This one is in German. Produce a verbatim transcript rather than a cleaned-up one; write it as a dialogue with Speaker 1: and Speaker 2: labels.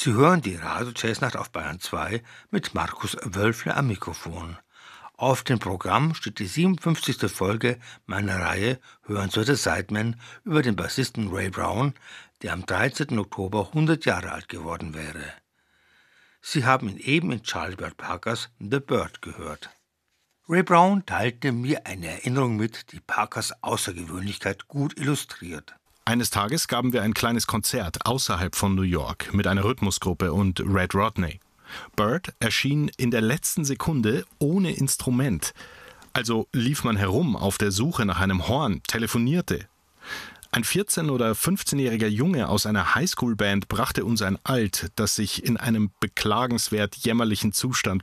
Speaker 1: Sie hören die Radio-Jazznacht auf Bayern zwei mit Markus Wölfler am Mikrofon. Auf dem Programm steht die siebenundfünfzigste Folge meiner Reihe Hörenswerte Sidemen über den Bassisten Ray Brown, der am dreizehnten Oktober hundert Jahre alt geworden wäre. Sie haben ihn eben in Charlie Bird Parkers The Bird gehört. Ray Brown teilte mir eine Erinnerung mit, die Parkers Außergewöhnlichkeit gut illustriert.
Speaker 2: Eines Tages gaben wir ein kleines Konzert außerhalb von New York mit einer Rhythmusgruppe und Red Rodney. Bird erschien in der letzten Sekunde ohne Instrument. Also lief man herum auf der Suche nach einem Horn, telefonierte. Ein vierzehn- oder fünfzehnjähriger Junge aus einer Highschool-Band brachte uns ein Alt, das sich in einem beklagenswert jämmerlichen Zustand